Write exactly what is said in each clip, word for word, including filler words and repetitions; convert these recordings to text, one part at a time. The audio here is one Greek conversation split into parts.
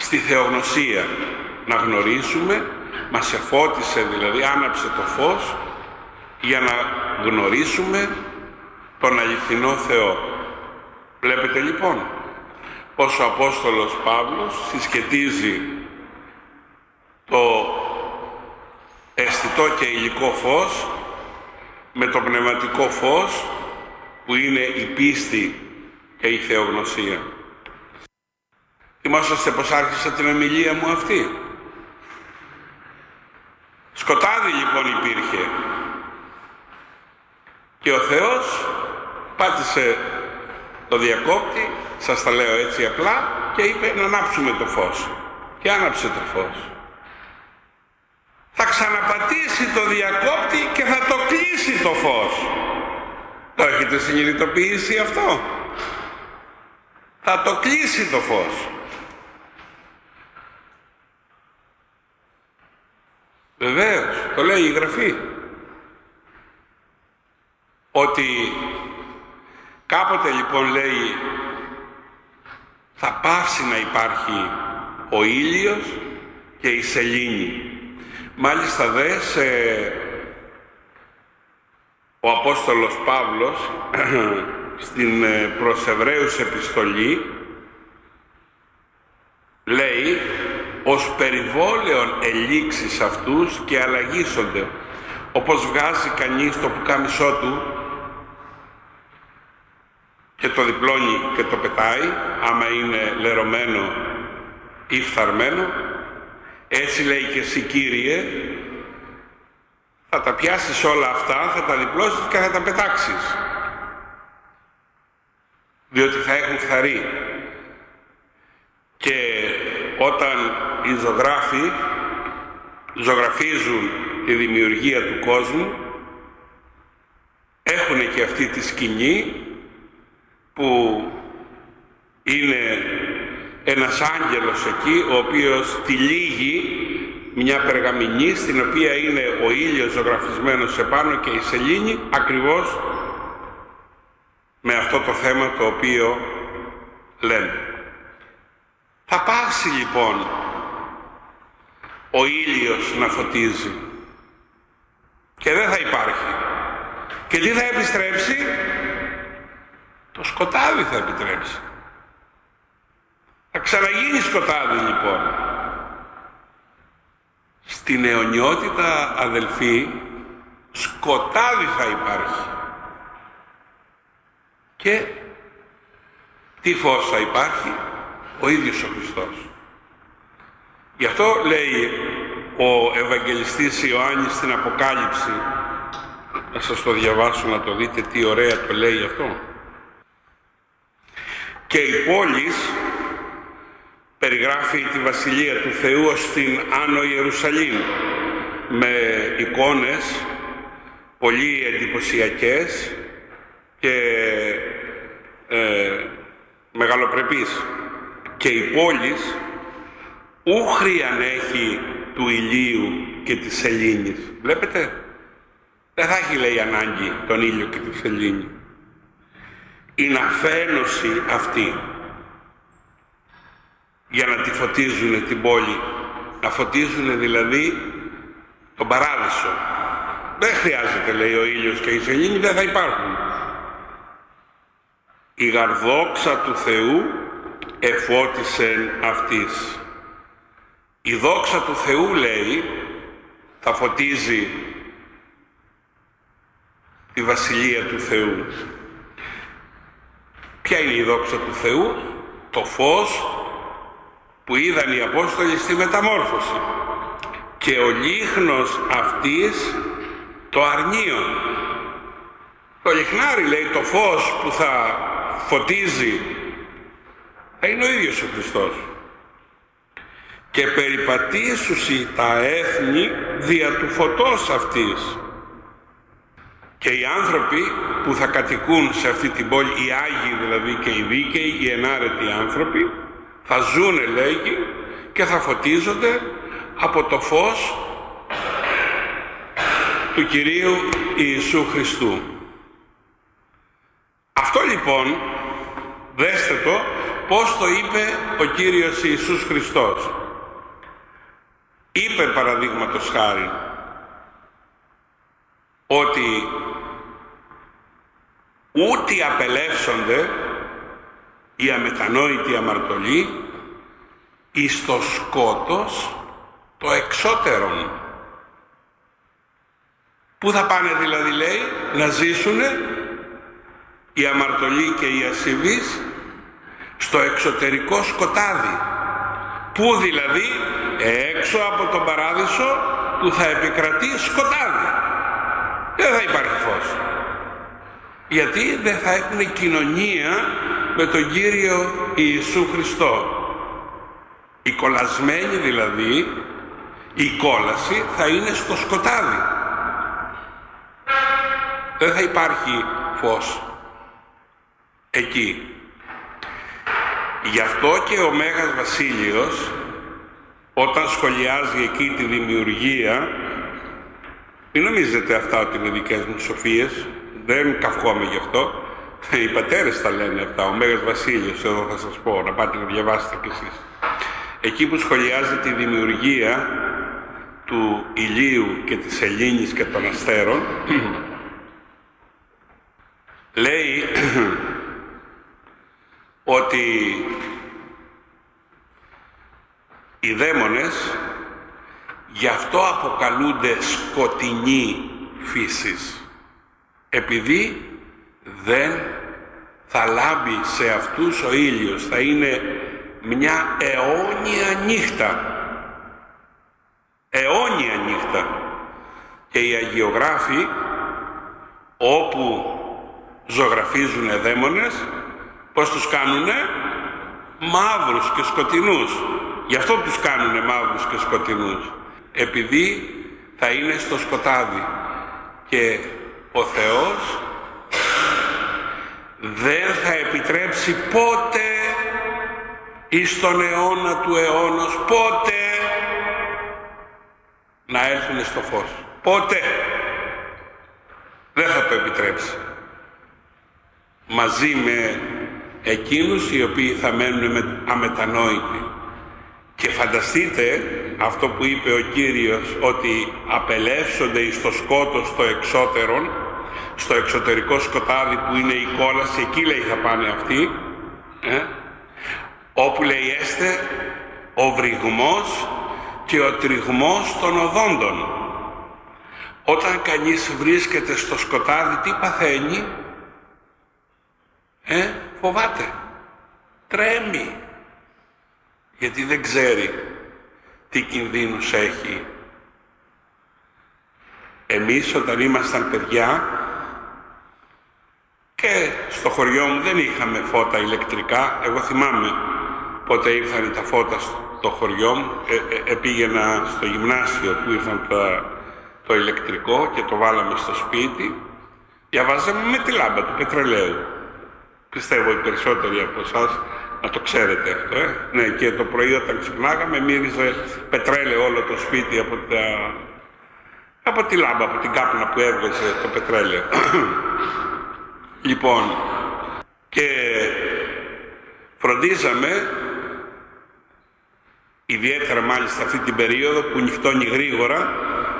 στη θεογνωσία, να γνωρίσουμε, μας εφώτισε δηλαδή, άναψε το φως για να γνωρίσουμε τον αληθινό Θεό. Βλέπετε λοιπόν πως ο Απόστολος Παύλος συσχετίζει το αισθητό και υλικό φως με το πνευματικό φως που είναι η πίστη και η θεογνωσία. Θυμόσαστε πως άρχισα την ομιλία μου αυτή. Σκοτάδι λοιπόν υπήρχε και ο Θεός πάτησε το διακόπτη, σας τα λέω έτσι απλά, και είπε να ανάψουμε το φως. Και άναψε το φως. Θα ξαναπατήσει το διακόπτη και θα το κλείσει το φως. Το έχετε συνειδητοποιήσει αυτό? Θα το κλείσει το φως. Βεβαίως, το λέει η Γραφή. Ότι κάποτε λοιπόν λέει θα πάψει να υπάρχει ο ήλιος και η σελήνη. Μάλιστα δε σε... ο Απόστολος Παύλος στην προς Εβραίους επιστολή λέει ως περιβόλαιον ελήξεις αυτούς και αλλαγήσονται, όπως βγάζει κανείς το πουκάμισό του και το διπλώνει και το πετάει, άμα είναι λερωμένο ή φθαρμένο, έτσι λέει και εσύ Κύριε, θα τα πιάσεις όλα αυτά, θα τα διπλώσεις και θα τα πετάξεις, διότι θα έχουν φθαρεί. Και όταν οι ζωγράφοι ζωγραφίζουν τη δημιουργία του κόσμου, έχουν και αυτή τη σκηνή που είναι ένας άγγελος εκεί, ο οποίος τυλίγει μια περγαμηνή στην οποία είναι ο ήλιος ζωγραφισμένος επάνω και η σελήνη, ακριβώς με αυτό το θέμα το οποίο λέμε. Θα πάψει λοιπόν ο ήλιος να φωτίζει και δεν θα υπάρχει. Και τι θα επιστρέψει? Το σκοτάδι θα επιτρέψει. Θα ξαναγίνει σκοτάδι λοιπόν. Στην αιωνιότητα, αδελφοί, σκοτάδι θα υπάρχει. Και τι φως θα υπάρχει? Ο ίδιος ο Χριστός. Γι' αυτό λέει ο Ευαγγελιστής Ιωάννης στην Αποκάλυψη, να σας το διαβάσω να το δείτε τι ωραία το λέει αυτό. Και η πόλης περιγράφει τη Βασιλεία του Θεού ως την Άνω Ιερουσαλήμ, με εικόνες πολύ εντυπωσιακές και ε, μεγαλοπρεπείς. Και η πόλης ούχριαν έχει του ηλίου και της σελήνης. Βλέπετε, δεν θα έχει λέει ανάγκη τον ήλιο και τη σελήνη. Είναι αφαίνωση αυτή για να τη φωτίζουν την πόλη, να φωτίζουν δηλαδή τον παράδεισο. Δεν χρειάζεται λέει ο ήλιος και η σελήνη, δεν θα υπάρχουν. Η γαρδόξα του Θεού εφώτισεν αυτής. Η δόξα του Θεού λέει θα φωτίζει τη Βασιλεία του Θεού. Ποια είναι η δόξα του Θεού? Το φως που είδαν οι Απόστολοι στη μεταμόρφωση. Και ο λίχνος αυτής το αρνίον. Το λιχνάρι λέει, το φως που θα φωτίζει, θα είναι ο ίδιος ο Χριστός. Και περιπατήσουσι τα έθνη δια του φωτός αυτής. Και οι άνθρωποι που θα κατοικούν σε αυτή την πόλη, οι Άγιοι δηλαδή και οι δίκαιοι, οι ενάρετοι άνθρωποι, θα ζουνε λέγει και θα φωτίζονται από το φως του Κυρίου Ιησού Χριστού. Αυτό λοιπόν, δέστε το, πώς το είπε ο Κύριος Ιησούς Χριστός. Είπε παραδείγματος χάρη ότι ούτε απελεύσονται οι αμετανόητοι αμαρτωλοί εις το σκότος το εξώτερον. Πού θα πάνε δηλαδή, λέει, να ζήσουνε οι αμαρτωλοί και οι ασεβείς? Στο εξωτερικό σκοτάδι. Πού δηλαδή? Έξω από τον παράδεισο που θα επικρατεί σκοτάδι. Δεν θα υπάρχει φως. Γιατί δεν θα έχουν κοινωνία με τον Κύριο Ιησού Χριστό. Η κολλασμένη δηλαδή, η κόλαση θα είναι στο σκοτάδι. Δεν θα υπάρχει φως εκεί. Γι' αυτό και ο Μέγας Βασίλειος, όταν σχολιάζει εκεί τη δημιουργία, μην νομίζετε αυτά ότι είναι δικές μου σοφίες, δεν καυχόμαι γι' αυτό, οι πατέρες τα λένε αυτά, ο Μέγας Βασίλειος, εδώ θα σας πω, να πάτε να διαβάσετε κι εσείς. Εκεί που σχολιάζει τη δημιουργία του ηλίου και της σελήνης και των αστέρων, λέει ότι οι δαίμονες γι' αυτό αποκαλούνται σκοτεινή φύσης, επειδή δεν θα λάμπει σε αυτούς ο ήλιος, θα είναι μια αιώνια νύχτα. Αιώνια νύχτα. Και οι αγιογράφοι, όπου ζωγραφίζουνε δαίμονες, πώς τους κάνουνε? Μαύρους και σκοτεινούς. Γι' αυτό τους κάνουνε μαύρους και σκοτεινούς. Επειδή θα είναι στο σκοτάδι. Και ο Θεός δεν θα επιτρέψει πότε εις τον αιώνα του αιώνος, πότε να έρθουν στο φως. Πότε. Δεν θα το επιτρέψει. Μαζί με εκείνους οι οποίοι θα μένουν αμετανόητοι. Και φανταστείτε αυτό που είπε ο Κύριος, ότι απελεύσονται εις το σκότος το εξώτερον, στο εξωτερικό σκοτάδι που είναι η κόλαση, εκεί λέει θα πάνε αυτοί, ε? όπου λέει έστε ο βρυγμός και ο τριγμός των οδόντων. Όταν κανείς βρίσκεται στο σκοτάδι, τι παθαίνει? Ε, φοβάται, τρέμει, γιατί δεν ξέρει τι κινδύνους έχει. Εμείς όταν ήμασταν παιδιά και στο χωριό μου δεν είχαμε φώτα ηλεκτρικά, εγώ θυμάμαι πότε ήρθαν τα φώτα στο χωριό μου, ε, ε, πήγαινα στο γυμνάσιο που ήρθαν τα, το ηλεκτρικό και το βάλαμε στο σπίτι, διαβάζαμε με τη λάμπα του πετρελαίου. Πιστεύω οι περισσότεροι από εσάς να το ξέρετε αυτό, ε. Ναι, και το πρωί όταν ξυπνάγαμε μύριζε πετρέλαιο όλο το σπίτι από, τα... από τη λάμπα, από την κάπνα που έβγαζε το πετρέλαιο. Λοιπόν, και φροντίζαμε, ιδιαίτερα μάλιστα αυτή την περίοδο που νυχτώνει γρήγορα,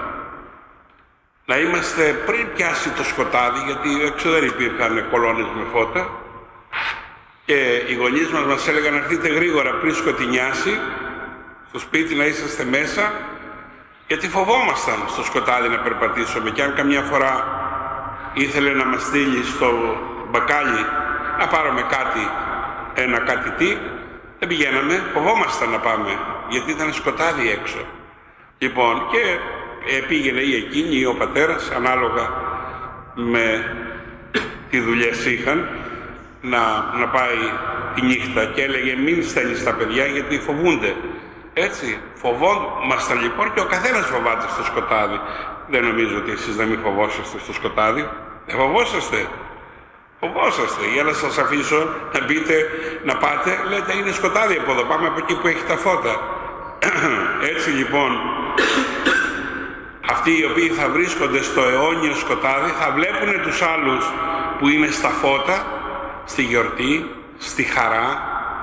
να είμαστε πριν πιάσει το σκοτάδι, γιατί έξω δεν υπήρχαν κολόνες με φώτα, και οι γονείς μας μας έλεγαν να έρθετε γρήγορα πριν σκοτεινιάσει, στο σπίτι να είσαστε μέσα, γιατί φοβόμασταν στο σκοτάδι να περπατήσουμε, και αν καμιά φορά ήθελε να μας στείλει στο μπακάλι να πάρουμε κάτι, ένα κάτι τι, δεν πηγαίναμε, φοβόμασταν να πάμε, γιατί ήταν σκοτάδι έξω. Λοιπόν, και πήγαινε ή εκείνη ή ο πατέρας, ανάλογα με τι δουλειές είχαν, να, να πάει τη νύχτα, και έλεγε μην στέλνεις τα παιδιά γιατί φοβούνται. Έτσι, φοβόμασταν λοιπόν, και ο καθένας φοβάται στο σκοτάδι. Δεν νομίζω ότι εσείς δεν μη φοβόσαστε στο σκοτάδι. Δεν φοβόσαστε. Φοβόσαστε. Για να σας αφήσω να μπείτε, να πάτε, λέτε είναι σκοτάδι από εδώ, πάμε από εκεί που έχει τα φώτα. Έτσι λοιπόν, αυτοί οι οποίοι θα βρίσκονται στο αιώνιο σκοτάδι θα βλέπουν τους άλλους που είναι στα φώτα, στη γιορτή, στη χαρά,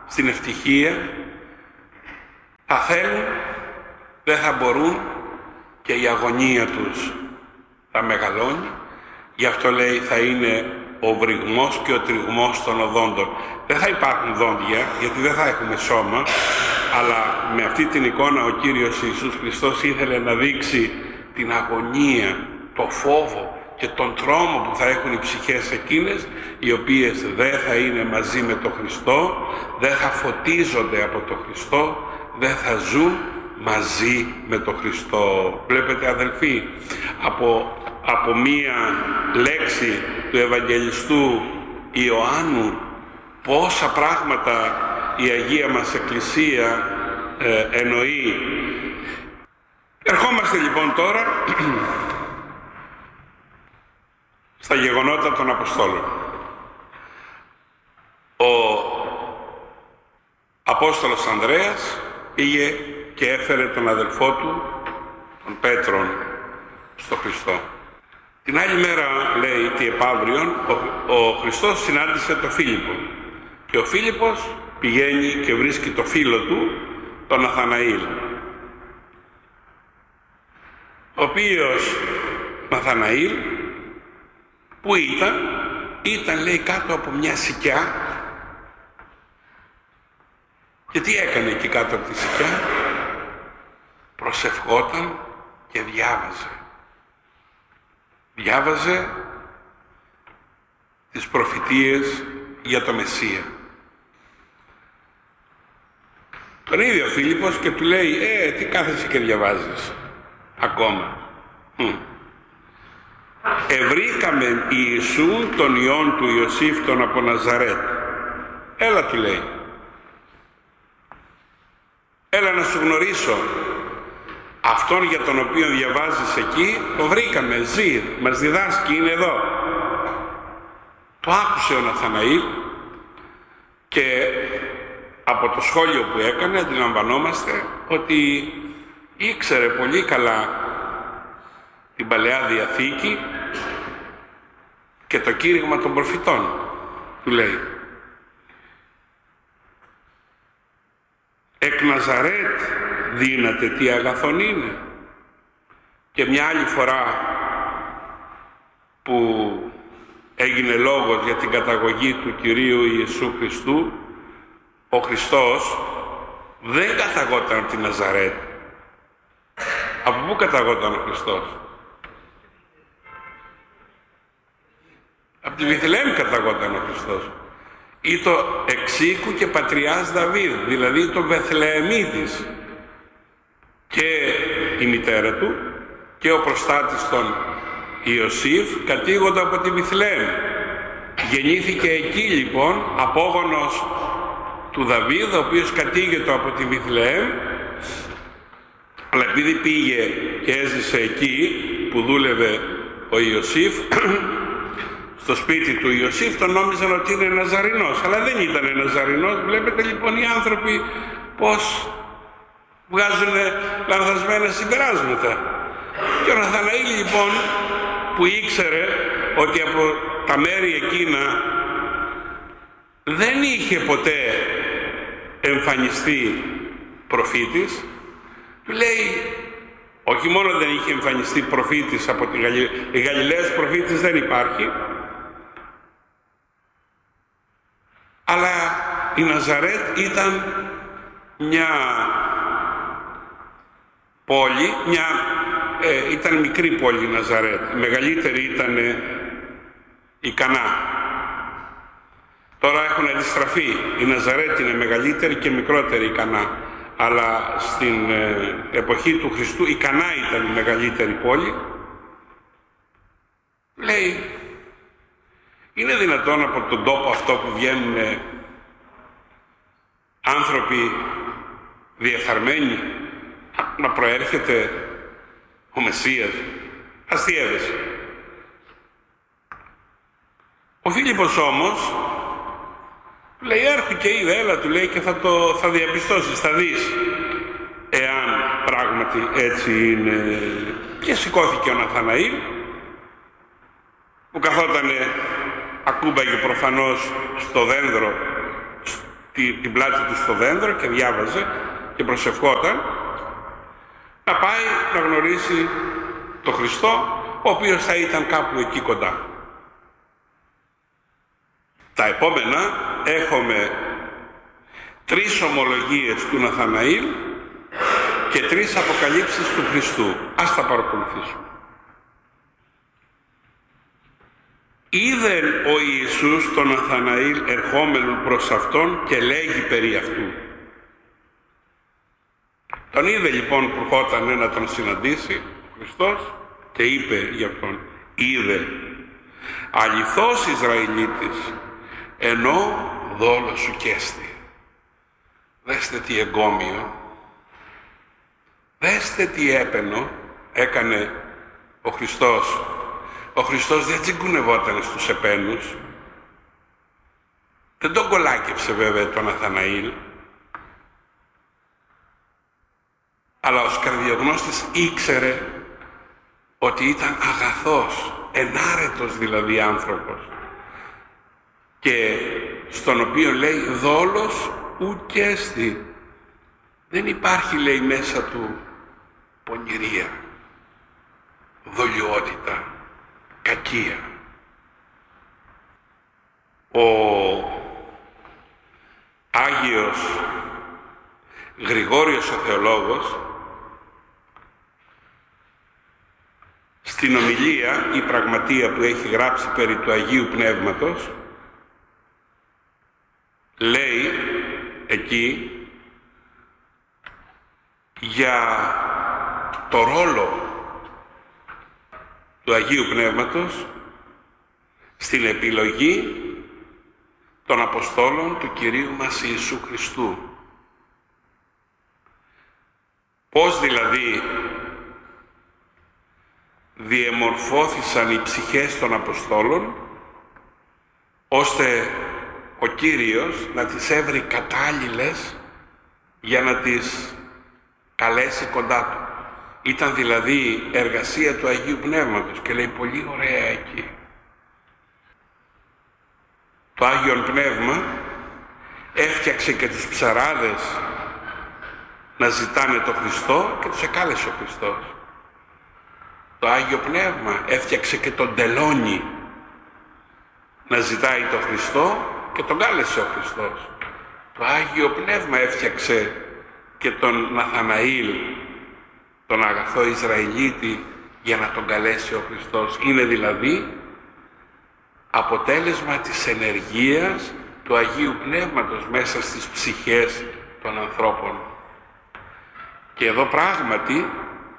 στην ευτυχία, θα θέλουν, δεν θα μπορούν και η αγωνία τους θα μεγαλώνει. Γι' αυτό λέει θα είναι ο βρυγμός και ο τριγμός των οδόντων. Δεν θα υπάρχουν δόντια, γιατί δεν θα έχουμε σώμα, αλλά με αυτή την εικόνα ο Κύριος Ιησούς Χριστός ήθελε να δείξει την αγωνία, το φόβο και τον τρόμο που θα έχουν οι ψυχές εκείνες, οι οποίες δεν θα είναι μαζί με τον Χριστό, δεν θα φωτίζονται από τον Χριστό, δεν θα ζουν μαζί με τον Χριστό. Βλέπετε αδελφοί, από, από μία λέξη του Ευαγγελιστού Ιωάννου, πόσα πράγματα η Αγία μας Εκκλησία ε, εννοεί. Ερχόμαστε λοιπόν τώρα στα γεγονότα των Αποστόλων. Ο Απόστολος Ανδρέας πήγε και έφερε τον αδελφό του, τον Πέτρον, στο Χριστό. Την άλλη μέρα, λέει, τι επαύριον, ο, ο Χριστός συνάντησε τον Φίλιππο. Και ο Φίλιππος πηγαίνει και βρίσκει το φίλο του, τον Ναθαναήλ. Ο οποίος Ναθαναήλ, που ήταν, ήταν, λέει, κάτω από μια σικιά. Και τι έκανε εκεί κάτω από τη σικιά? Προσευχόταν και διάβαζε. Διάβαζε τις προφητείες για το Μεσσία. Τον ίδιο ο Φίλιππος και του λέει, ε, τι κάθεσαι και διαβάζεις ακόμα? Hm. Ευρήκαμε Ιησούν τον Υιόν του Ιωσήφ τον από Ναζαρέτ. Έλα, του λέει. Έλα να σου γνωρίσω. Αυτόν για τον οποίο διαβάζεις εκεί, το βρήκαμε, ζει, μας διδάσκει, είναι εδώ. Το άκουσε ο Ναθαναήλ και από το σχόλιο που έκανε αντιλαμβανόμαστε ότι ήξερε πολύ καλά την Παλαιά Διαθήκη και το κήρυγμα των προφητών, του λέει. Εκ Ναζαρέτ δύναται τι αγαθόν είναι. Και μια άλλη φορά που έγινε λόγος για την καταγωγή του Κυρίου Ιησού Χριστού, ο Χριστός δεν καταγόταν από την Ναζαρέτ. Από πού καταγόταν ο Χριστός? Από τη Βιθλεέμ καταγόταν ο Χριστός. Ή το εξοίκου και πατριάς Δαβίδ, δηλαδή το Βεθλεεμίτης. Και η μητέρα του και ο προστάτης των Ιωσήφ κατήγονται από τη Βιθλεέμ. Γεννήθηκε εκεί λοιπόν απόγονος του Δαβίδ, ο οποίος κατήγεται από τη Βιθλεέμ, αλλά επειδή πήγε και έζησε εκεί που δούλευε ο Ιωσήφ, στο σπίτι του Ιωσήφ τον νόμιζαν ότι είναι Ναζαρινός, αλλά δεν ήταν Ναζαρινός. Βλέπετε λοιπόν οι άνθρωποι πως βγάζουν λανθασμένα συμπεράσματα. Και ο Ναθαναήλ λοιπόν, που ήξερε ότι από τα μέρη εκείνα δεν είχε ποτέ εμφανιστεί προφήτης, του λέει, όχι μόνο δεν είχε εμφανιστεί προφήτης από τη Γαλιλαία, η Γαλιλαίος προφήτης δεν υπάρχει, αλλά η Ναζαρέτ ήταν μια πόλη, μια, ε, ήταν μικρή πόλη η Ναζαρέτ. Η μεγαλύτερη ήταν η Κανά. Τώρα έχουν αντιστραφεί. Η Ναζαρέτ είναι μεγαλύτερη και μικρότερη η Κανά. Αλλά στην ε, εποχή του Χριστού η Κανά ήταν η μεγαλύτερη πόλη. Λέει, είναι δυνατόν από τον τόπο αυτό που βγαίνουν ε, άνθρωποι διεφθαρμένοι να προέρχεται ο Μεσσίας? Αστιεύεσαι. Ο Φίλιππος όμως λέει, έρχομαι και είδα, έλα, του λέει, και θα το θα διαπιστώσεις, θα δεις εάν πράγματι έτσι είναι. Και σηκώθηκε ο Ναθαναήλ, που καθότανε, ακούμπαγε προφανώς στο δένδρο την, την πλάτη του στο δέντρο και διάβαζε και προσευχόταν να πάει να γνωρίσει τον Χριστό, ο οποίος θα ήταν κάπου εκεί κοντά. Τα επόμενα έχουμε τρεις ομολογίες του Ναθαναήλ και τρεις αποκαλύψεις του Χριστού. Ας τα παρακολουθήσουμε. Είδε ο Ιησούς τον Ναθαναήλ ερχόμενον προς αυτόν και λέγει περί αυτού. Τον είδε λοιπόν που ερχόταν να τον συναντήσει ο Χριστός και είπε για αυτόν, είδε αληθώς Ισραηλίτης, ενώ δόλο σου κέστη. Δέστε τι εγκόμιο, δέστε τι έπαινο έκανε ο Χριστός. Ο Χριστός δεν τσιγκουνευόταν στους επένους, δεν τον κολάκεψε βέβαια τον Ναθαναήλ, αλλά ο σκαρδιογνώστης ήξερε ότι ήταν αγαθός, ενάρετος δηλαδή άνθρωπος, και στον οποίο λέει δόλος ουκέστη. Δεν υπάρχει, λέει, μέσα του πονηρία, δολιότητα, κακία. Ο Άγιος Γρηγόριος ο Θεολόγος στην ομιλία η Πραγματεία που έχει γράψει περί του Αγίου Πνεύματος λέει εκεί για το ρόλο του Αγίου Πνεύματος στην επιλογή των Αποστόλων του Κυρίου μας Ιησού Χριστού. Πώς δηλαδή διεμορφώθησαν οι ψυχές των Αποστόλων ώστε ο Κύριος να τις έβρει κατάλληλες για να τις καλέσει κοντά του. Ήταν δηλαδή εργασία του Αγίου Πνεύματος και λέει πολύ ωραία εκεί. Το Άγιον Πνεύμα έφτιαξε και τους ψαράδες να ζητάνε τον Χριστό και τους εκάλεσε ο Χριστός. Το Άγιο Πνεύμα έφτιαξε και τον τελώνη να ζητάει τον Χριστό και τον κάλεσε ο Χριστός. Το Άγιο Πνεύμα έφτιαξε και τον Ναθαναήλ, τον αγαθό Ισραηλίτη, για να τον καλέσει ο Χριστός. Είναι δηλαδή αποτέλεσμα της ενεργείας του Αγίου Πνεύματος μέσα στις ψυχές των ανθρώπων. Και εδώ πράγματι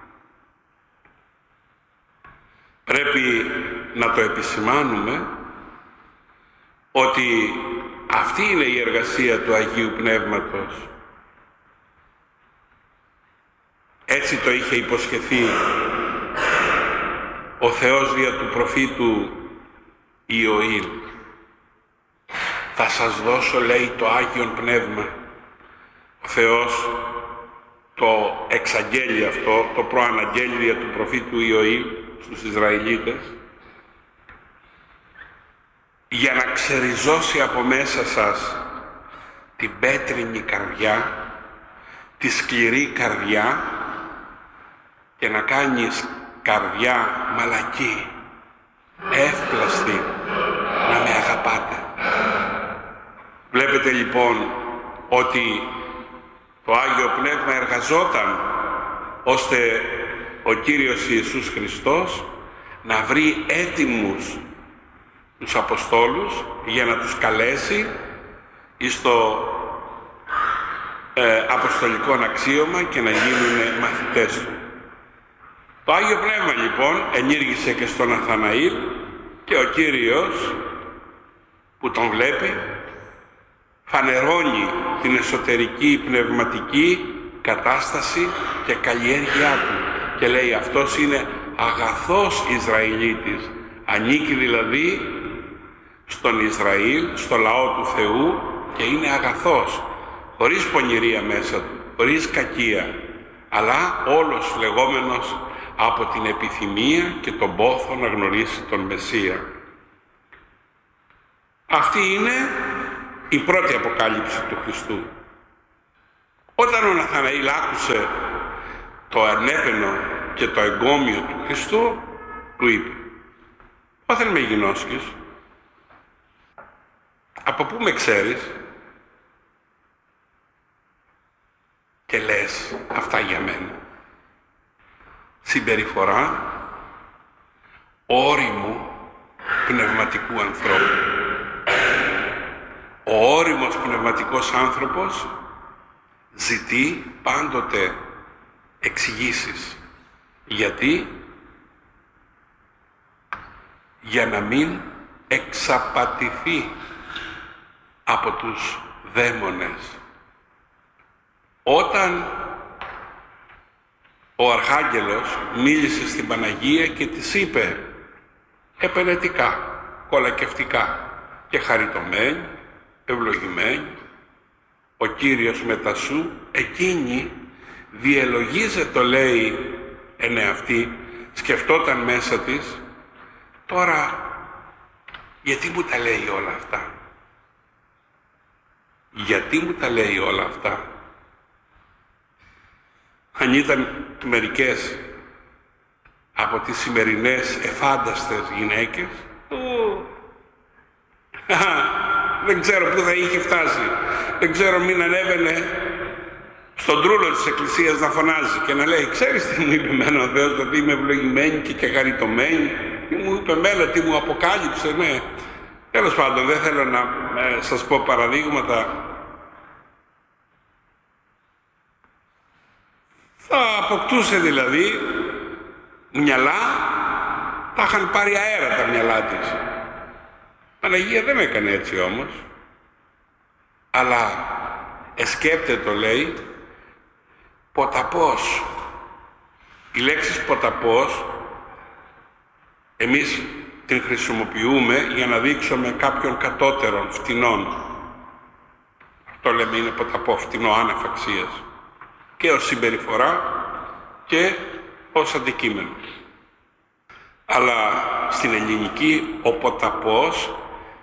πρέπει να το επισημάνουμε ότι αυτή είναι η εργασία του Αγίου Πνεύματος. Έτσι το είχε υποσχεθεί ο Θεός δια του προφήτου Ιωήλ. Θα σας δώσω, λέει, το Άγιον Πνεύμα. Ο Θεός το εξαγγέλει αυτό, το προαναγγέλει δια του προφήτου Ιωήλ στους Ισραηλίτες, για να ξεριζώσει από μέσα σας την πέτρινη καρδιά, τη σκληρή καρδιά, και να κάνεις καρδιά μαλακή, εύπλαστη, να με αγαπάτε. Βλέπετε λοιπόν ότι το Άγιο Πνεύμα εργαζόταν ώστε ο Κύριος Ιησούς Χριστός να βρει έτοιμους τους Αποστόλους για να τους καλέσει εις το ε, αποστολικό αξίωμα και να γίνουν μαθητές του. Το Άγιο Πνεύμα λοιπόν ενήργησε και στον Ναθαναήλ και ο Κύριος που τον βλέπει φανερώνει την εσωτερική πνευματική κατάσταση και καλλιέργειά του και λέει αυτός είναι αγαθός Ισραηλίτης, ανήκει δηλαδή στον Ισραήλ, στο λαό του Θεού και είναι αγαθός, χωρίς πονηρία μέσα του, χωρίς κακία, αλλά όλος φλεγόμενος από την επιθυμία και τον πόθο να γνωρίσει τον Μεσσία. Αυτή είναι η πρώτη αποκάλυψη του Χριστού. Όταν ο Ναθαναήλ άκουσε το ανέπαινο και το εγκόμιο του Χριστού, του είπε: «Πόθεν με γινώσκεις, από πού με ξέρεις και λες αυτά για μένα?» Συμπεριφορά όριμου πνευματικού ανθρώπου. Ο όριμος πνευματικός άνθρωπος ζητεί πάντοτε εξηγήσεις. Γιατί? Για να μην εξαπατηθεί από τους δαίμονες. Όταν ο Αρχάγγελος μίλησε στην Παναγία και της είπε επενετικά, κολακευτικά και χαριτωμένη, ευλογημένη, ο Κύριος μετά σου, εκείνη διελογίζεται, λέει εν εαυτή, σκεφτόταν μέσα της, τώρα γιατί μου τα λέει όλα αυτά, γιατί μου τα λέει όλα αυτά. Αν ήταν μερικές από τις σημερινές εφάνταστες γυναίκες, δεν ξέρω πού θα είχε φτάσει. Δεν ξέρω, μην ανέβαινε στον τρούλο της εκκλησίας να φωνάζει και να λέει: «Ξέρεις τι μου είπε εμένα ο Θεός, ότι είμαι ευλογημένη και, και χαριτωμένη, τι μου είπε εμένα, τι μου αποκάλυψε?» Ναι. Τέλος πάντων, δεν θέλω να ε, σας πω παραδείγματα. Θα αποκτούσε δηλαδή μυαλά, τα είχαν πάρει αέρα τα μυαλά της. Παναγία δεν έκανε έτσι όμως, αλλά εσκέπτεται, το λέει, ποταπός. Η λέξη ποταπός εμείς την χρησιμοποιούμε για να δείξουμε κάποιον κατώτερον, φτηνών. Αυτό λέμε είναι ποταπό, φτηνό, άνευ αξίας. Και ως συμπεριφορά και ως αντικείμενο. Αλλά στην ελληνική ο ποταπός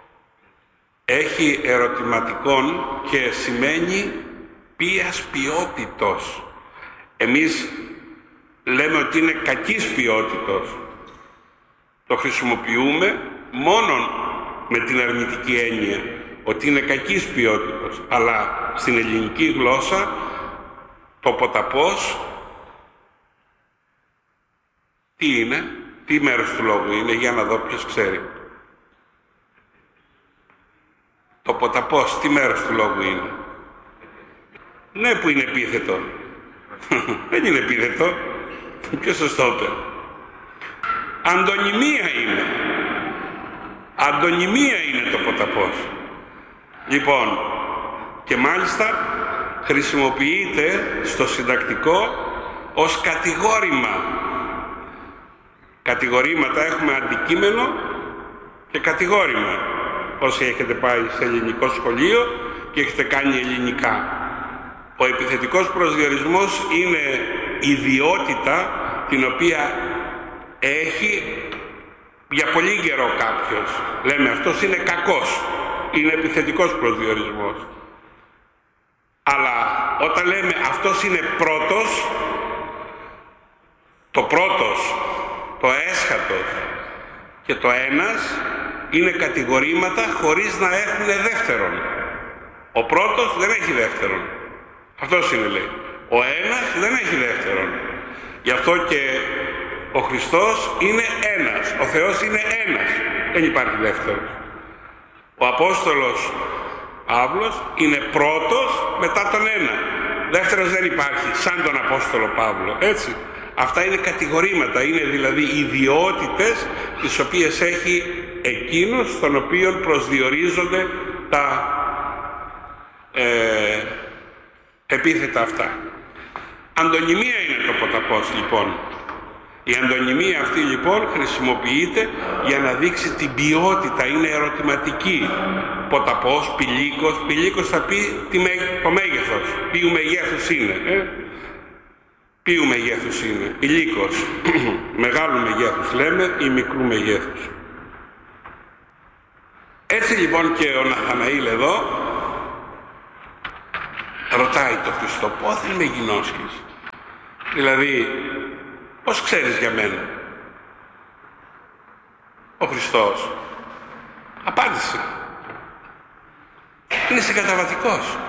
έχει ερωτηματικόν και σημαίνει ποίας ποιότητος. Εμείς λέμε ότι είναι κακής ποιότητος. Το χρησιμοποιούμε μόνον με την αρνητική έννοια, ότι είναι κακής ποιότητος. Αλλά στην ελληνική γλώσσα το ποταπός τι είναι, τι μέρος του λόγου είναι, για να δω ποιος ξέρει. Το ποταπός τι μέρος του λόγου είναι? Ναι, που είναι επίθετο. Δεν είναι επίθετο. Ποιο σωστό είπε? Αντωνυμία είναι. Αντωνυμία είναι το ποταπός. Λοιπόν, και μάλιστα χρησιμοποιείται στο συντακτικό ως κατηγόρημα. Κατηγορήματα έχουμε αντικείμενο και κατηγόρημα. Όσοι έχετε πάει σε ελληνικό σχολείο και έχετε κάνει ελληνικά. Ο επιθετικός προσδιορισμός είναι ιδιότητα την οποία έχει για πολύ καιρό κάποιος. Λέμε αυτός είναι κακός. Είναι επιθετικός προσδιορισμός. Αλλά όταν λέμε αυτός είναι πρώτος, το πρώτος, το έσχατος και το ένας είναι κατηγορήματα χωρίς να έχουν δεύτερον. Ο πρώτος δεν έχει δεύτερον. Αυτός είναι, λέει. Ο ένας δεν έχει δεύτερον. Γι' αυτό και ο Χριστός είναι ένας. Ο Θεός είναι ένας. Δεν υπάρχει δεύτερος. Ο Απόστολος Παύλος είναι πρώτος μετά τον ένα. Δεύτερος δεν υπάρχει, σαν τον Απόστολο Παύλο. Έτσι. Αυτά είναι κατηγορήματα, είναι δηλαδή ιδιότητες τις οποίες έχει εκείνος στον οποίο προσδιορίζονται τα ε, επίθετα αυτά. Αντωνυμία είναι το ποταπός, λοιπόν. Η αντωνυμία αυτή λοιπόν χρησιμοποιείται για να δείξει την ποιότητα, είναι ερωτηματική. Ποταπός, πηλίκος, πηλίκος θα πει το μέγεθος, ποιου μεγέθους είναι. Ε? Ποιου μεγέθους είναι, πηλίκος, μεγάλου μεγέθους λέμε ή μικρού μεγέθους. Έτσι λοιπόν και ο Ναθαναήλ εδώ ρωτάει το Χριστό, πόθεν με γινώσκεις? Δηλαδή, πώς ξέρεις για μένα? Ο Χριστός απάντησε, είναι συγκαταβατικός.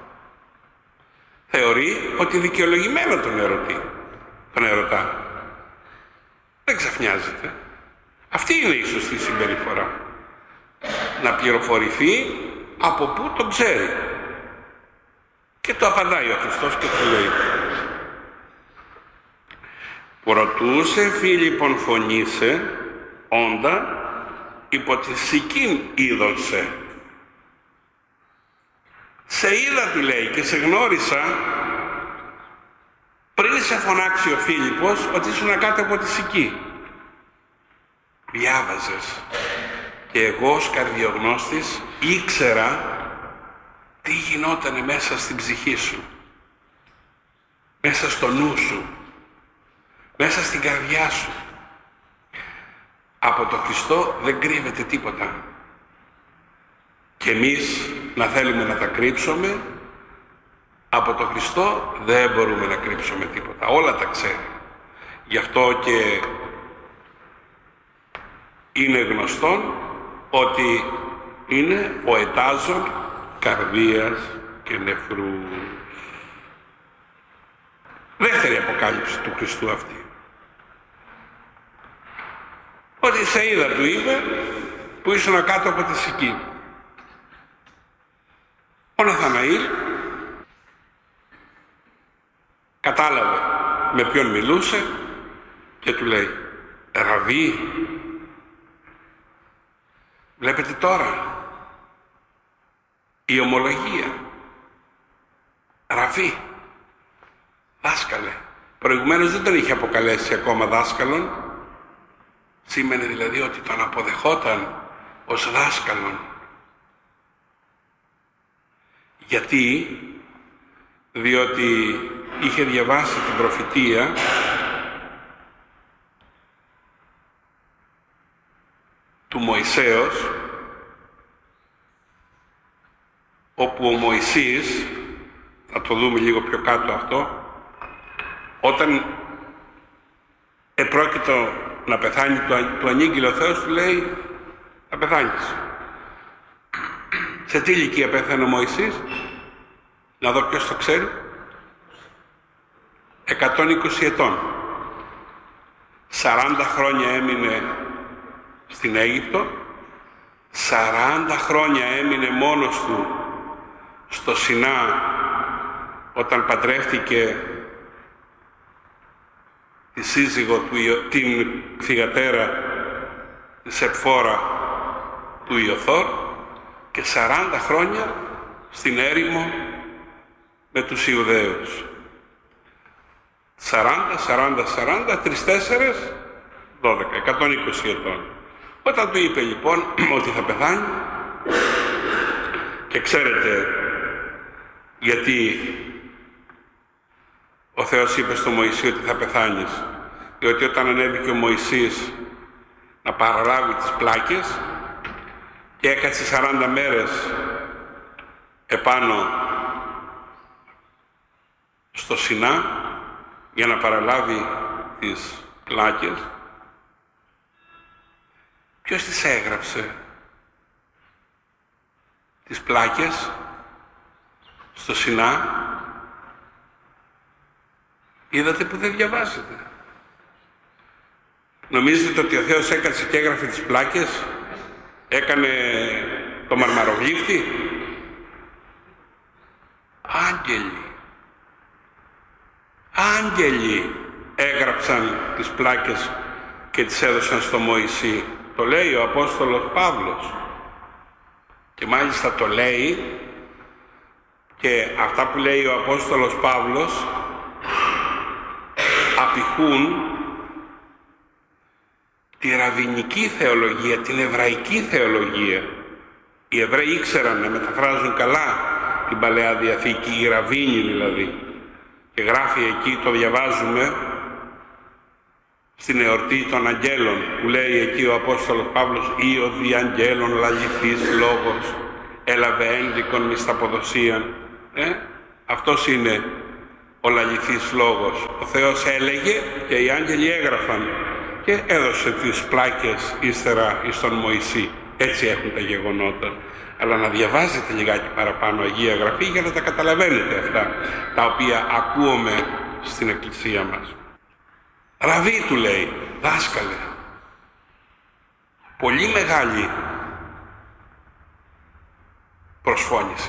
Θεωρεί ότι δικαιολογημένο τον ερωτεί, τον ερωτά. Δεν ξαφνιάζεται. Αυτή είναι η σωστή συμπεριφορά. Να πληροφορηθεί από πού τον ξέρει. Και το απαντάει ο Χριστός και του λέει, «Προτούσε Φίλιππον φωνήσε, όντα, υπό τη σικήν είδωσε». Σε είδα, του λέει, και σε γνώρισα πριν σε φωνάξει ο Φίλιππος ότι ήσουν κάτω από τη σική. Διάβαζες. Και εγώ ως καρδιογνώστης ήξερα τι γινότανε μέσα στην ψυχή σου, μέσα στο νου σου, μέσα στην καρδιά σου. Από το Χριστό δεν κρύβεται τίποτα. Και εμείς να θέλουμε να τα κρύψουμε, από το Χριστό δεν μπορούμε να κρύψουμε τίποτα. Όλα τα ξέρει. Γι' αυτό και είναι γνωστόν ότι είναι ο ετάζων καρδίας και νεφρού. Δεύτερη αποκάλυψη του Χριστού αυτή. Ότι σε είδα, του είπε, που ήσουν κάτω από τη σική. Ο Ναθαναήλ κατάλαβε με ποιον μιλούσε και του λέει, Ραβί, βλέπετε τώρα η ομολογία, Ραβί, δάσκαλε. Προηγουμένως δεν τον είχε αποκαλέσει ακόμα δάσκαλον, σήμαινε δηλαδή ότι τον αποδεχόταν ως δάσκαλον. Γιατί? Διότι είχε διαβάσει την προφητεία του Μωυσέως, όπου ο Μωυσής, θα το δούμε λίγο πιο κάτω αυτό, όταν επρόκειτο να πεθάνει του ανήγγειλε ο Θεός, του λέει, θα πεθάνεις. Σε τι ηλικία πέθανε ο Μωυσής? Να δω ποιος το ξέρει. εκατόν είκοσι ετών. σαράντα χρόνια έμεινε στην Αίγυπτο, σαράντα χρόνια έμεινε μόνος του στο Σινά όταν παντρεύτηκε τη σύζυγο του, την θυγατέρα της Επφόρα του Ιωθώρ, και σαράντα χρόνια στην έρημο με τους Ιουδαίους. σαράντα, σαράντα, σαράντα, τρεις, τέσσερες, δώδεκα, εκατόν είκοσι ετών. Όταν του είπε λοιπόν ότι θα πεθάνει, και ξέρετε γιατί ο Θεός είπε στο Μωυσή ότι θα πεθάνεις? Διότι όταν ανέβηκε ο Μωυσής να παραλάβει τις πλάκες και έκατσε σαράντα μέρες επάνω στο Σινά για να παραλάβει τις πλάκες, ποιος τις έγραψε τις πλάκες στο Σινά? Είδατε που δεν διαβάζετε. Νομίζετε ότι ο Θεός έκατσε και έγραφε τις πλάκες, έκανε το μαρμαρογλύφτη? Άγγελοι. Άγγελοι έγραψαν τις πλάκες και τις έδωσαν στο Μωυσή. Το λέει ο Απόστολος Παύλος. Και μάλιστα το λέει, και αυτά που λέει ο Απόστολος Παύλος απηχούν τη ραβινική θεολογία, την εβραϊκή θεολογία. Οι Εβραίοι ήξεραν να μεταφράζουν καλά την Παλαιά Διαθήκη, οι ραβίνοι δηλαδή. Και γράφει εκεί, το διαβάζουμε στην εορτή των Αγγέλων, που λέει εκεί ο Απόστολος Παύλος, «Ή ο δι' αγγέλων λαληθής λόγος έλαβε ένδικον μισθαποδοσίαν». Ε? Αυτός είναι ο λαληθής λόγος. Ο Θεός έλεγε και οι άγγελοι έγραφαν και έδωσε τις πλάκες ύστερα εις τον Μωυσή. Έτσι έχουν τα γεγονότα. Αλλά να διαβάζετε λιγάκι παραπάνω Αγία Γραφή για να τα καταλαβαίνετε αυτά τα οποία ακούμε στην Εκκλησία μας. Ραβί, του λέει, δάσκαλε. Πολύ μεγάλη προσφώνηση.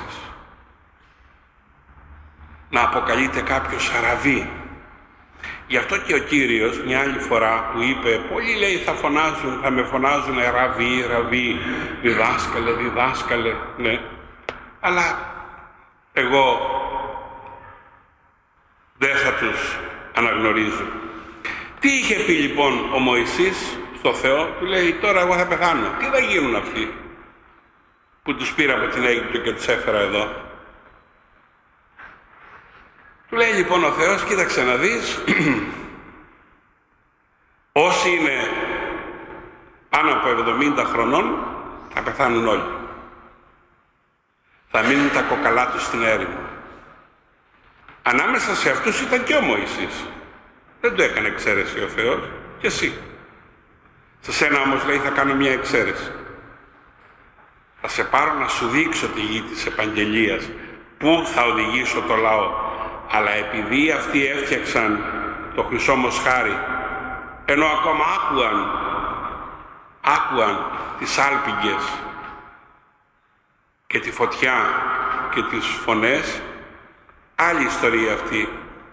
Να αποκαλείται κάποιος Ραβί. Γι' αυτό και ο Κύριος μια άλλη φορά που είπε, πολλοί λέει θα φωνάζουν, θα με φωνάζουν Ραβί, Ραβί, διδάσκαλε, διδάσκαλε, ναι. Αλλά εγώ δεν θα τους αναγνωρίζω. Τι είχε πει λοιπόν ο Μωυσής στο Θεό, του λέει τώρα εγώ θα πεθάνω. Τι θα γίνουν αυτοί που τους πήρα από την Αίγυπτο και τους έφερα εδώ. Του λέει λοιπόν ο Θεός, κοίταξε να δεις, όσοι είναι πάνω από εβδομήντα χρονών θα πεθάνουν όλοι. Θα μείνουν τα κοκαλά τους στην έρημο. Ανάμεσα σε αυτούς ήταν και ο Μωυσής. Δεν το έκανε εξαίρεση ο Θεός, και εσύ. Σε σένα όμως λέει θα κάνω μια εξαίρεση. Θα σε πάρω να σου δείξω τη γη της επαγγελίας, πού θα οδηγήσω το λαό. Αλλά επειδή αυτοί έφτιαξαν το χρυσό μοσχάρι, ενώ ακόμα άκουαν, άκουαν τις άλπιγγες και τη φωτιά και τις φωνές, άλλη ιστορία αυτή.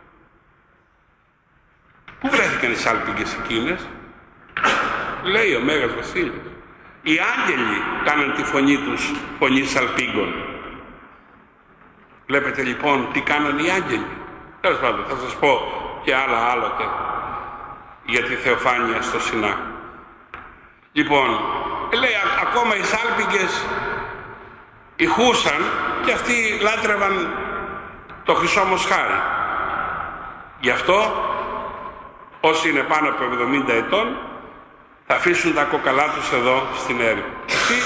Πού βρέθηκαν οι άλπιγγες εκείνες? Λέει ο Μέγας Βασίλης. Οι άγγελοι κάναν τη φωνή τους φωνή σαλπίγκων. Βλέπετε λοιπόν τι κάναν οι άγγελοι. Τέλος πάντων, θα σας πω και άλλα άλλοτε για τη θεοφάνεια στο Σινά. Λοιπόν, λέει ακόμα οι σάλπιγγες ηχούσαν και αυτοί λάτρευαν το χρυσό μοσχάρι. Γι' αυτό όσοι είναι πάνω από εβδομήντα ετών θα αφήσουν τα κοκαλά τους εδώ στην έρημο. Εσύ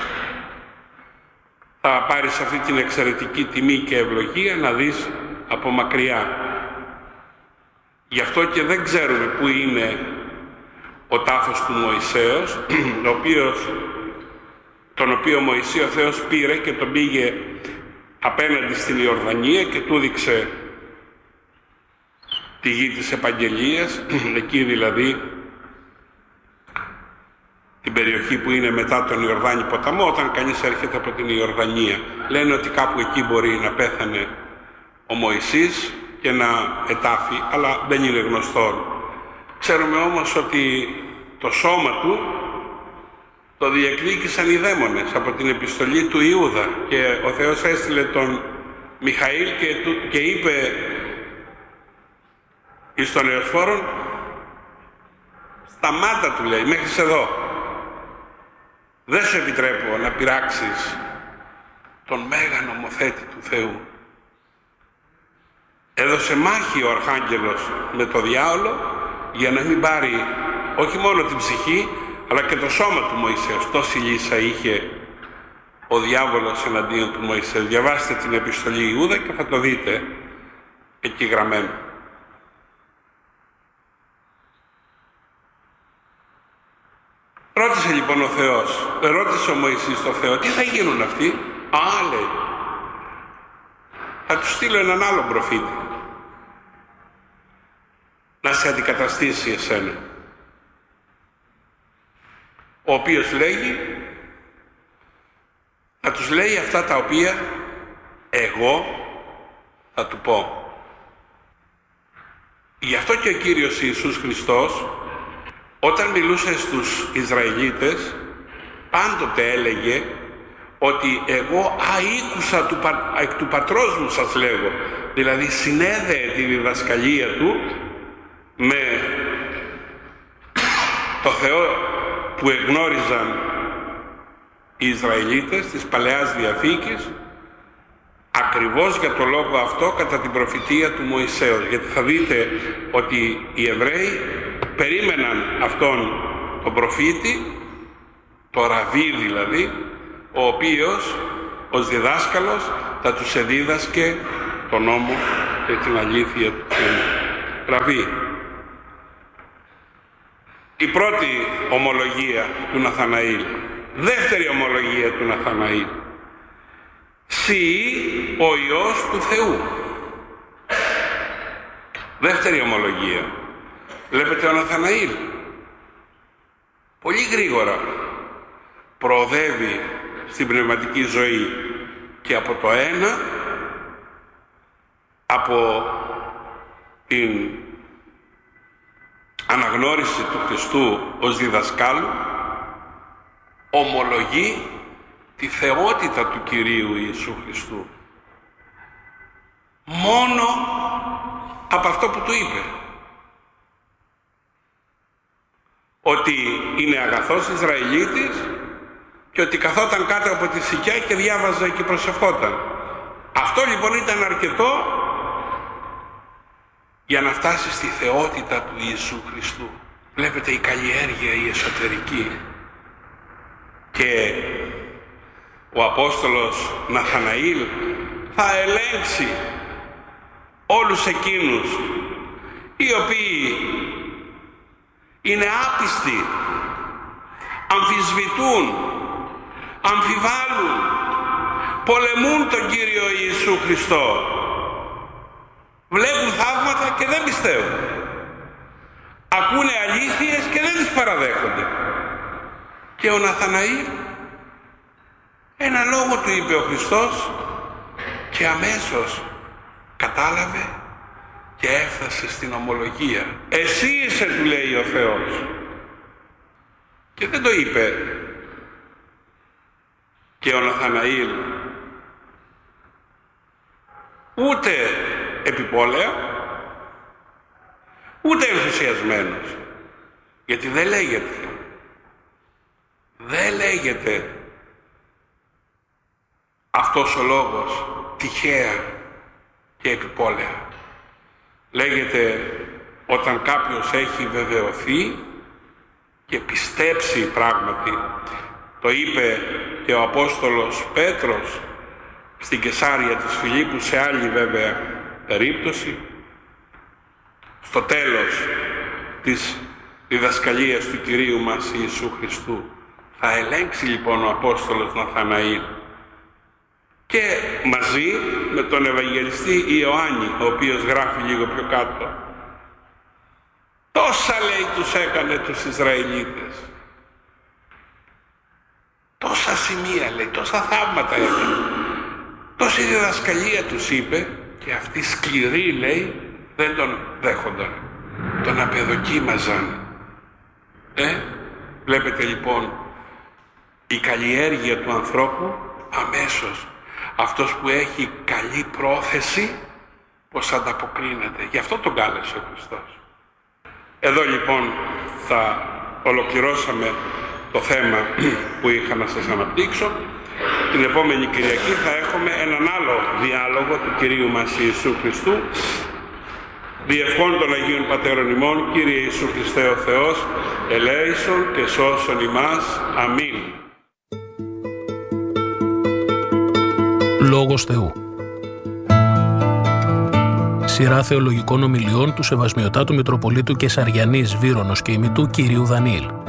θα πάρεις αυτή την εξαιρετική τιμή και ευλογία να δεις από μακριά. Γι' αυτό και δεν ξέρουμε πού είναι ο τάφος του Μωυσέως, ο οποίος, τον οποίο Μωυσή ο Θεός πήρε και τον πήγε απέναντι στην Ιορδανία και του δείξε τη γη της επαγγελίας, εκεί δηλαδή την περιοχή που είναι μετά τον Ιορδάνη ποταμό. Όταν κανείς έρχεται από την Ιορδανία, λένε ότι κάπου εκεί μπορεί να πέθανε ο Μωυσής και να ετάφει, αλλά δεν είναι γνωστό. Ξέρουμε όμως ότι το σώμα του το διεκδίκησαν οι δαίμονες από την επιστολή του Ιούδα και ο Θεός έστειλε τον Μιχαήλ και, του, και είπε εις τον Εωσφόρον, σταμάτα, του λέει, μέχρι εδώ. Δεν σου επιτρέπω να πειράξεις τον μέγα νομοθέτη του Θεού. Έδωσε μάχη ο Αρχάγγελος με το διάολο για να μην πάρει όχι μόνο την ψυχή αλλά και το σώμα του Μωυσέως. Τόση λύσα είχε ο διάβολος εναντίον του Μωυσέως. Διαβάστε την επιστολή Ιούδα και θα το δείτε εκεί γραμμένο. Ρώτησε λοιπόν ο Θεός, ρώτησε ο Μωυσής το Θεό, τι θα γίνουν αυτοί? Α, λέει, θα τους στείλω έναν άλλο προφήτη να σε αντικαταστήσει εσένα, ο οποίος λέγει, θα τους λέει αυτά τα οποία εγώ θα του πω. Γι' αυτό και ο Κύριος Ιησούς Χριστός, όταν μιλούσε στους Ισραηλίτες, πάντοτε έλεγε ότι εγώ αήκουσα του, εκ του πατρός μου σας λέγω. Δηλαδή συνέδεε τη διδασκαλία του με το Θεό που εγνώριζαν οι Ισραηλίτες της Παλαιάς Διαθήκης, ακριβώς για το λόγο αυτό κατά την προφητεία του Μωυσέως. Γιατί θα δείτε ότι οι Εβραίοι περίμεναν αυτόν τον προφήτη, το Ραβί δηλαδή, ο οποίος ως διδάσκαλος θα τους εδίδασκε τον νόμο και την αλήθεια του Θεού. Γραφή. Η πρώτη ομολογία του Ναθαναήλ. Δεύτερη ομολογία του Ναθαναήλ. Συ ο Υιός του Θεού. Δεύτερη ομολογία. Βλέπετε ο Ναθαναήλ πολύ γρήγορα προοδεύει στην πνευματική ζωή και από το ένα, από την αναγνώριση του Χριστού ως διδασκάλου, ομολογεί τη θεότητα του Κυρίου Ιησού Χριστού. Μόνο από αυτό που του είπε. Ότι είναι αγαθός Ισραηλίτης και ότι καθόταν κάτω από τη σικιά και διάβαζε και προσευχόταν. Αυτό λοιπόν ήταν αρκετό για να φτάσει στη θεότητα του Ιησού Χριστού. Βλέπετε η καλλιέργεια η εσωτερική. Και ο Απόστολος Ναθαναήλ θα ελέγξει όλους εκείνους οι οποίοι είναι άπιστοι, αμφισβητούν, αμφιβάλλουν, πολεμούν τον Κύριο Ιησού Χριστό. Βλέπουν θαύματα και δεν πιστεύουν. Ακούνε αλήθειες και δεν τις παραδέχονται. Και ο Ναθαναήλ ένα λόγο του είπε ο Χριστός και αμέσως κατάλαβε και έφτασε στην ομολογία. Εσύ είσαι, του λέει ο Θεός. Και δεν το είπε και ο Ναθαναήλ ούτε επιπόλαια, ούτε ενθουσιασμένος. Γιατί δεν λέγεται, δεν λέγεται αυτός ο λόγος τυχαία και επιπόλαια. Λέγεται όταν κάποιος έχει βεβαιωθεί και πιστέψει πράγματι. Το είπε και ο Απόστολος Πέτρος στην Κεσάρια της Φιλίππου, σε άλλη βέβαια περίπτωση, στο τέλος της διδασκαλίας του Κυρίου μας Ιησού Χριστού. Θα ελέγξει λοιπόν ο Απόστολος Ναθαναήλ και μαζί με τον Ευαγγελιστή Ιωάννη, ο οποίος γράφει λίγο πιο κάτω. Τόσα λέει τους έκανε τους Ισραηλίτες. Τόσα σημεία λέει, τόσα θαύματα έκανε. Τόση διδασκαλία τους είπε και αυτοί σκληροί λέει δεν τον δέχονταν. Τον απεδοκίμαζαν. Ε, βλέπετε λοιπόν η καλλιέργεια του ανθρώπου αμέσως. Αυτός που έχει καλή πρόθεση πως ανταποκρίνεται. Γι' αυτό τον κάλεσε ο Χριστός. Εδώ λοιπόν θα ολοκληρώσαμε το θέμα που είχα να σας αναπτύξω. Την επόμενη Κυριακή θα έχουμε έναν άλλο διάλογο του Κυρίου μας Ιησού Χριστού. Διευχών των Αγίων Πατέρων ημών, Κύριε Ιησού Χριστέ ο Θεός, ελέησον και σώσον ημάς. Αμήν. Λόγος Θεού. Σειρά θεολογικών ομιλιών του Σεβασμιωτάτου Μητροπολίτου Κεσαριανής Βύρονος και ημιτού Κυρίου Δανιήλ.